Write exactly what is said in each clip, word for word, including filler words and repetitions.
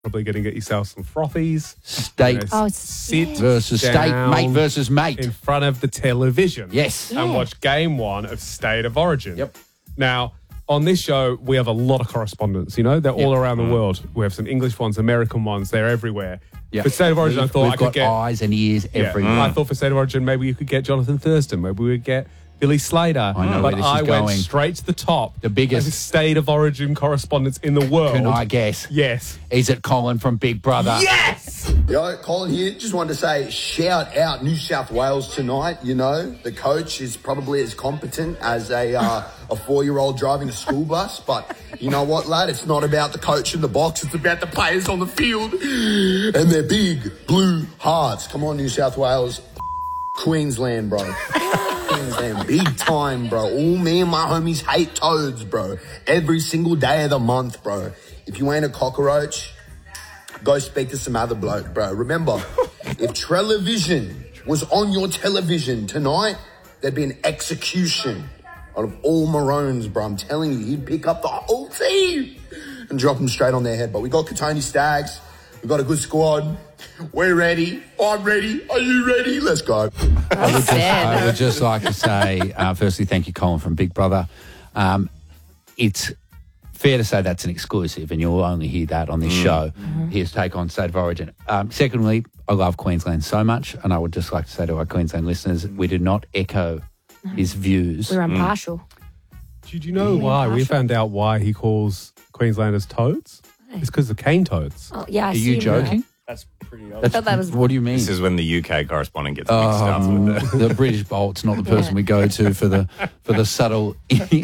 Probably going to get yourself some frothies. State You know, Oh, sit yeah. versus state, down mate versus mate. in front of the television. Yes. And Yeah. watch game one of State of Origin. Yep. Now, on this show, we have a lot of correspondents, you know? They're all around the world. We have some English ones, American ones. They're everywhere. Yep. For State of Origin, I We've- thought we've I could got get... eyes and ears Yeah, everywhere. I thought for State of Origin, maybe you could get Jonathan Thurston. Maybe we would get Billy Slater. I know but where this is I went going. straight to the top. The biggest- of State of Origin correspondents in the world. Can I guess? Yes. Is it Colin from Big Brother? Yes! Yo, Colin here. Just wanted to say, shout out New South Wales tonight. You know, the coach is probably as competent as a uh, a four-year-old driving a school bus. But you know what, lad? It's not about the coach in the box. It's about the players on the field and their big blue hearts. Come on, New South Wales. Queensland, bro. Queensland, big time, bro. All me and my homies hate toads, bro. Every single day of the month, bro. If you ain't a cockroach, go speak to some other bloke, bro. Remember, if television was on your television tonight, there'd be an execution of all Maroons, bro. I'm telling you, he'd pick up the whole team and drop them straight on their head. But we got Katoni Staggs. We got a good squad. We're ready. I'm ready. Are you ready? Let's go. I would, just, I would just like to say, uh, firstly, thank you, Colin from Big Brother. Um, it's fair to say that's an exclusive, and you'll only hear that on this show, his take on State of Origin. Um, secondly, I love Queensland so much, and I would just like to say to our Queensland listeners, we do not echo his views. We're impartial. Did you know why? We found out why he calls Queenslanders toads. It's because of cane toads. Oh, yeah, I Are you assumed that. joking? That's pretty old. That's, thought that was- what do you mean? This is when the U K correspondent gets mixed up Um, with the... the British Bolt's not the person we go to for the for the subtle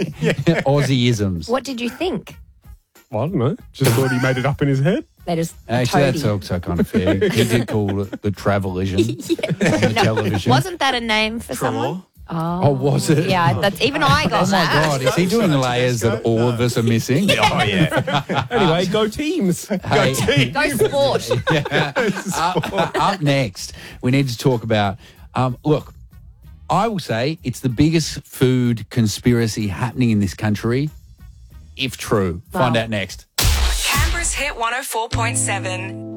Aussieisms. What did you think? Well, I don't know. Just thought he made it up in his head. That is Actually, toady. that's also kind of fair. He did call it the Travelvision on the television. Wasn't that a name for someone? Oh, was it? Yeah, that's even I got Oh my that. God! Is he doing layers that all of us are missing? Oh, yeah. Anyway, go teams. Hey. Go teams. Go sport. up, up next, we need to talk about. Um, look, I will say it's the biggest food conspiracy happening in this country, if true. Find Wow. out next. Canberra's Hit one oh four point seven.